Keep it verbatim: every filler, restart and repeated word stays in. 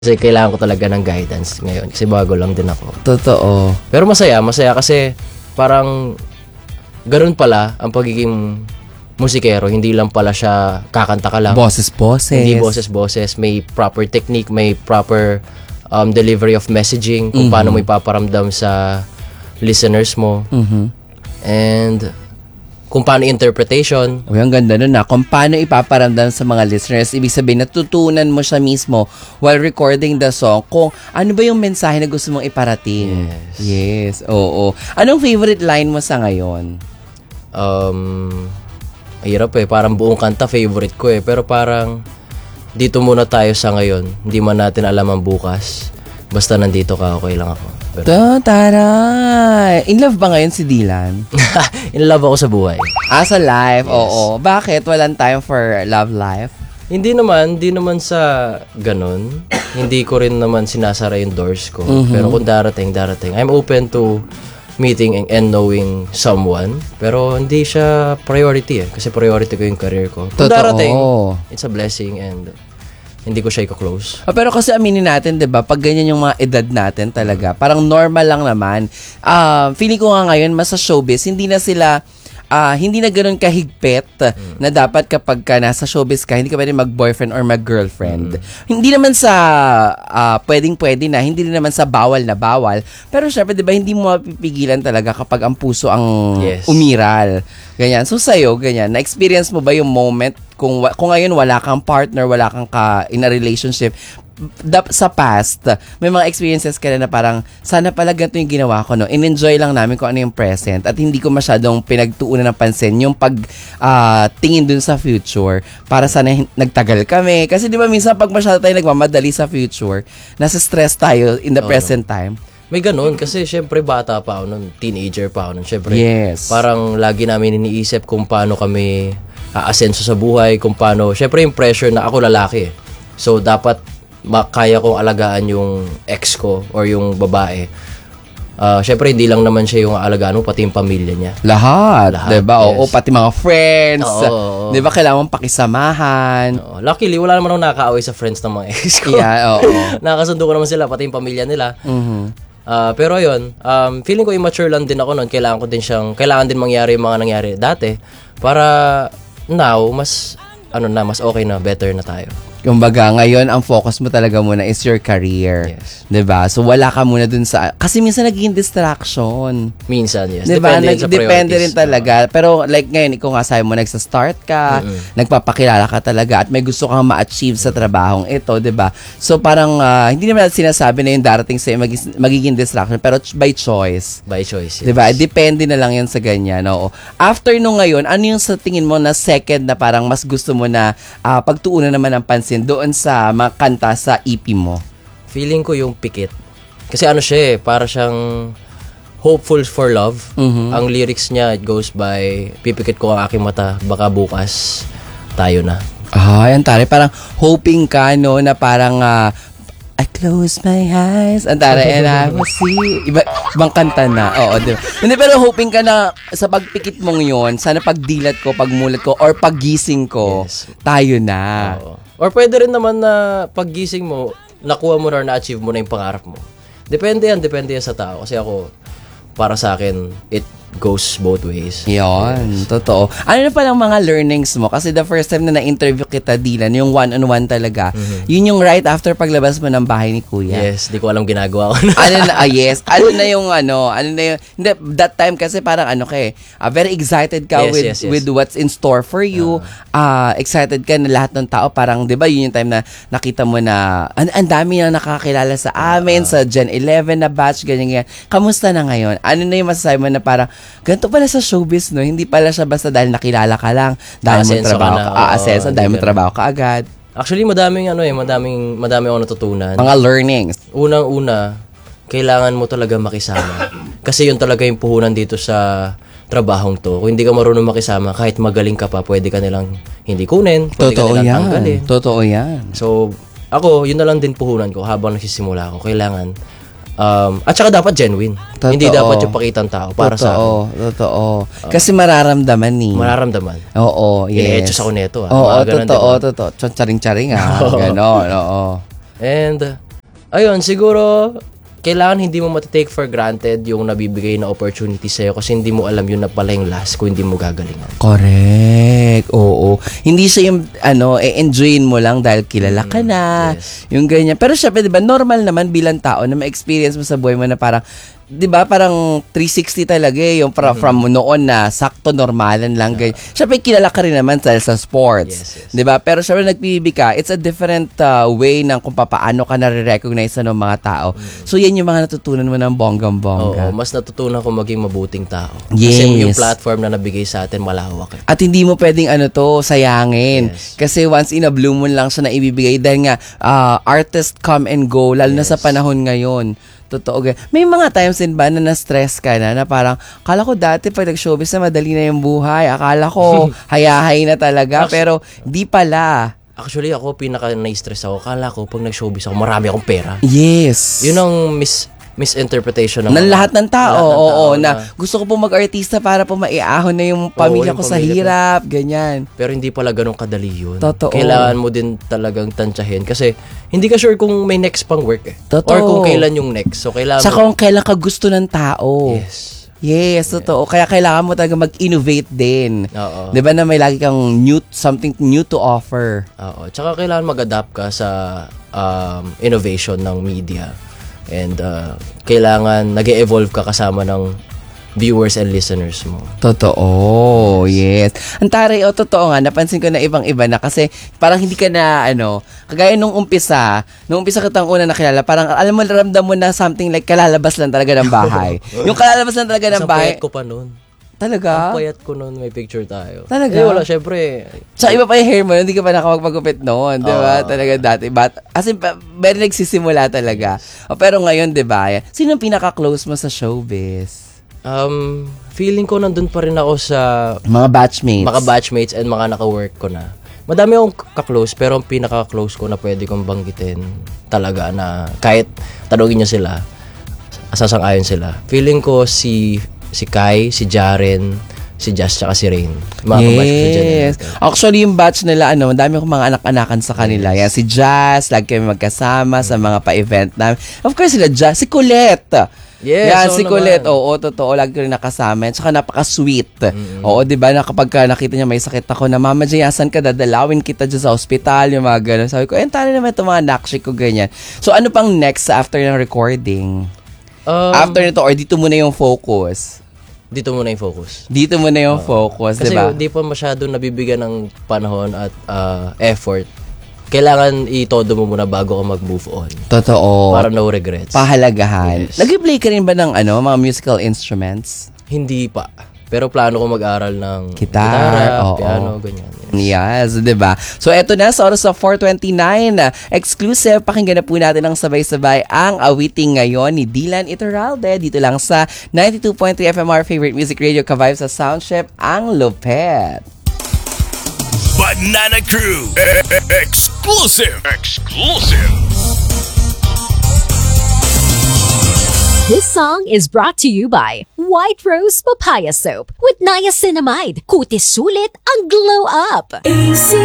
Kasi kailangan ko talaga ng guidance ngayon kasi bago lang din ako. Totoo. Pero masaya, masaya kasi parang ganun pala ang pagiging musikero. Hindi lang pala siya kakanta ka lang. Boses-boses. Hindi boses-boses. May proper technique, may proper um, delivery of messaging kung Mm-hmm. paano mo ipaparamdam sa listeners mo. Mhm. And kung paano interpretation. Uy, ang ganda nun na. Kung paano ipaparamdam sa mga listeners, ibig sabihin, natutunan mo siya mismo while recording the song kung ano ba yung mensahe na gusto mong iparating. Yes. Yes, oo. Anong favorite line mo sa ngayon? Um, hirap eh. Parang buong kanta favorite ko eh. Pero parang dito muna tayo sa ngayon. Hindi man natin alam ang bukas. Basta nandito ka, okay lang ako. Pero, To, taray! In love ba ngayon si Dylan? in love ako sa buhay. Ah, sa life, Yes. oo. Bakit? Walang time for love life? Hindi naman, hindi naman sa ganun. Hindi ko rin naman sinasara yung doors ko. Mhm. Pero kung darating, darating. I'm open to meeting and, and knowing someone. Pero hindi siya priority eh. Kasi priority ko yung career ko. Kung Totoo. darating, it's a blessing and hindi ko siya i-close. Ah, pero kasi aminin natin, 'di ba? Pag ganyan yung mga edad natin talaga, parang normal lang naman. Ah, feeling ko nga ngayon mas sa showbiz, hindi na sila ah, hindi na ganoon kahigpit na dapat kapag ka nasa showbiz ka, hindi ka pwede mag-boyfriend or mag-girlfriend. Hindi naman sa ah, pwedeng-pwede na, hindi rin naman sa bawal na bawal. Pero syempre, 'di ba, hindi mo mapipigilan talaga kapag ang puso ang Yes. umiral. Ganyan. So sa'yo, ganyan, na-experience mo ba yung moment kung wa- kung ngayon wala kang partner, wala kang ka in a relationship, dap, sa past, may mga experiences ka na, na parang, sana pala ganito yung ginawa ko, no? In-enjoy lang namin kung ano yung present at hindi ko masyadong pinagtuunan ng pansin yung pag ah, tingin dun sa future para sana hin- nagtagal kami. Kasi di ba minsan pag masyado tayo nagmamadali sa future, nasa stress tayo in the Oo, present time. May ganun kasi syempre bata pa ako nun, teenager pa ako nun. Syempre, Yes. parang lagi namin iniisip kung paano kami aasenso sa buhay, kung paano, syempre yung pressure na ako lalaki eh. So, dapat makaya kong alagaan yung ex ko or yung babae. Ah, syempre, hindi lang naman siya yung alagaan mo, pati yung pamilya niya. Lahat, Lahat, 'di ba? Oo, yes. pati mga friends. Oo, oo. 'Di ba kailangan mong pakisamahan? Oo. Luckily, wala naman akong nakakaaway sa friends ng mga ex ko. Yeah, oo. Nakakasundo ko naman sila, pati yung pamilya nila. Mhm. Ah, pero ayun, um, feeling ko immature lang din ako noon. Kailangan ko din siyang, kailangan din mangyari yung mga nangyari dati para now, mas, ano na, mas okay na, better na tayo. Kumbaga, ngayon, ang focus mo talaga muna is your career. Yes. 'Di ba? So, wala ka muna dun sa... Kasi minsan naging distraction. Minsan, yes. 'Di ba? Depende, yan sa Depende priorities. rin talaga. Pero like ngayon, ikaw nga sabi mo, nagsa-start ka, nagpapakilala ka talaga, at may gusto kang ma-achieve sa trabahong ito, 'di ba? So, parang, ah, hindi naman natin sinasabi na yung darating sa'yo magis- magiging distraction, pero ch- by choice. By choice, yes. 'Di ba? Depende na lang 'yan sa ganyan, oo. After nung ngayon, ano yung sa tingin mo na second na parang mas gusto mo na ah, pagtuunan naman ng pansin doon sa mga kanta sa E P mo? Feeling ko yung Pikit. Kasi ano siya eh, para siyang hopeful for love. Mhm. Ang lyrics niya, it goes by, pipikit ko ang aking mata, baka bukas tayo na. Ah, yan tari. Parang hoping ka, no, na parang ah, I close my eyes. Ang tari, and I will see. Iba, ibang kanta na. Oo, di ba? Hindi, pero hoping ka na sa pagpikit mong yon, sana pagdilat ko, pagmulat ko, or paggising ko, Yes. tayo na. Oo. Or pwede rin naman na paggising mo, nakuha mo na or na-achieve mo na yung pangarap mo. Depende yan, depende yan sa tao. Kasi ako, para sa akin, it goes both ways. Yun, totoo. Ano na palang mga learnings mo? Kasi the first time na na-interview kita, Dylan, yung one-on-one talaga, yun yung right after paglabas mo ng bahay ni Kuya. Yes, di ko alam ginagawa ko na. ano na, ah, yes, ano na yung ano, ano na yung, hindi, that time kasi parang ano ka eh, ah, very excited ka Yes, with yes, yes. with what's in store for you, ah excited ka na lahat ng tao, parang, di ba, yun yung time na nakita mo na, ang, ang dami na nakakilala sa amin, sa Gen eleven na batch, ganyan, ganyan. Kamusta na ngayon? Ano na yung masasabi mo na parang, ganito pala sa showbiz, no? Hindi pala siya basta dahil nakilala ka lang, dahil mo Aasenso ka trabaho na, ka, oo, aasenso, dahil mo ganun. trabaho ka agad. Actually, madaming ano eh, madaming, madami akong natutunan. Mga learnings. Unang-una, kailangan mo talaga makisama. Kasi yun talaga yung puhunan dito sa trabahong to. Kung hindi ka marunong makisama, kahit magaling ka pa, pwede ka nilang hindi kunin, pwede Totoo ka nilang yan. tanggalin. Totoo yan. So, ako, yun na lang din puhunan ko habang nagsisimula ako. Kailangan, um, at saka dapat genuine. Totoo. Hindi dapat yung pakitang tao para sa akin. Totoo, totoo. Kasi mararamdaman ni. Mararamdaman. Oo, yes. I-etchos ako nito, ah. Oo, Mga ganun, totoo, diba? totoo. Charing-charing ah. Ganon, oo. And, Ayun, siguro, kailangan hindi mo matitake for granted yung nabibigay na opportunity sa'yo kasi hindi mo alam yun na pala yung last kung hindi mo gagalingan. Correct. Oo. Hindi siya yung, ano, e-enjoyin mo lang dahil kilala ka na. Yes. Yung ganyan. Pero syempre, di ba, normal naman bilang tao na ma-experience mo sa buhay mo na parang, di ba, parang three sixty talaga eh, yung para, from noon na sakto, normalan lang. Ganyan. Syempre, kilala ka rin naman sa, sa sports. Yes, yes. Di ba? Pero syempre, nag-P B B ka, it's a different uh, way ng kung paano ka nare-recognize ng mga tao. So, yan yung mga natutunan mo ng bonggang-bongga. Oo, mas natutunan ko maging mabuting tao. Yes. Kasi yung platform na nabigay sa atin malawak eh. At hindi mo pwedeng ano to, sayangin. Yes. Kasi once in a blue moon lang siya na ibibigay dahil nga uh, artists come and go, lalo na Yes. sa panahon ngayon. Totoo. gan- May mga times din ba na na-stress ka na, na parang, akala ko dati pag nag-showbiz na madali na yung buhay. Akala ko hayahay na talaga. Pero di pala. Actually, ako, pinaka na-stress ako. Kala ko, pag nag-showbiz ako, marami akong pera. Yes. Yun ang mis misinterpretation ng ng mga- lahat ng tao, lahat ng oo, tao na, gusto ko po mag-artista para po maiahon na yung pamilya yung ko sa pamilya ko. hirap, ganyan. Pero hindi pala ganun kadali yun. Totoo. Kailangan mo din talagang tansyahin. Kasi hindi ka sure kung may next pang work eh. Totoo. Or kung kailan yung next. So, kailangan Sa mo... kung kailan ka gusto ng tao. Yes. Yes, totoo. Kaya kailangan mo talaga mag-innovate din. Oo. 'Di ba na may lagi kang new, something new to offer. Oo. Tsaka kailangan mag-adapt ka sa um, innovation ng media. And uh, kailangan nag-evolve ka kasama ng viewers and listeners mo. Totoo, yes. Ang taray, oh, totoo nga, napansin ko na ibang-iba na kasi parang hindi ka na, ano, kagaya nung umpisa, nung umpisa kitang una nakilala, parang alam mo, ramdam mo na something like kalalabas lang talaga ng bahay. Yung kalalabas lang talaga ng Isang bahay. payat ko pa noon. Talaga? Ang payat ko noon, may picture tayo. Talaga? Eh, wala, syempre. Sa iba pa yung hair mo, hindi ka pa nakapagpagupit noon, di ba? Oo. Talaga dati. But, as in, pa- very nagsisimula talaga. O, pero ngayon, di ba? Sino ang pinaka-close mo sa showbiz? Um, feeling ko nandun pa rin ako sa Mga batchmates. mga batchmates and mga naka-work ko na. Madami akong ka-close, pero ang pinaka-close ko na pwede kong banggitin talaga na kahit tanungin nyo sila, sasang-ayon sila. Feeling ko si si Kai, si Jaren, si Jazz, tsaka si Rain. Mga kabatch ko dyan. Yes. Actually, yung batch nila, ano, dami akong mga anak-anakan sa kanila. Yan, si Jazz, lagi kami magkasama sa mga pa-event namin. Of course, sila Jazz. Si Colette. Yes, Yan, oo si naman. Colette. Oo, totoo. Lagi ko rin nakasama. At saka napaka-sweet. Oo, di ba, na kapag ka nakita niya may sakit ako na, Mama Jayasan ka, dadalawin kita dyan sa ospital, yung mga gano'n. Sabi ko, eh, tali naman itong mga nakshik ko, ganyan. So, ano pang next after ng recording? Um, After nito, or dito muna yung focus? dito muna yung focus. Dito muna yung focus, di Kasi ba? di pa masyado nabibigyan ng panahon at uh, effort. Kailangan itodo mo muna bago ka mag-move on. Totoo. Para no regrets. Pahalagahan. Yes. Nag-play ka rin ba ng ano, mga musical instruments? Hindi pa. Pero plano ko mag-aral ng Gitar, gitara, oo. piano, ganyan. Yes, di ba? So, eto na, sa oras sa four twenty-nine, exclusive, pakinggan na po natin ng sabay-sabay ang awiting ngayon ni Dylan Iturralde dito lang sa ninety-two point three F M R Favorite Music Radio ka-vibe sa Soundship, ang Lupet. Banana Crew. Exclusive. Exclusive. This song is brought to you by White Rose Papaya Soap with niacinamide. Kutis sulit ang glow up.